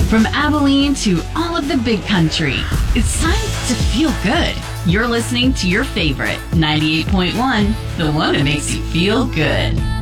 From Abilene to all of the big country, it's time to feel good. You're listening to your favorite 98.1, the one that makes you feel good.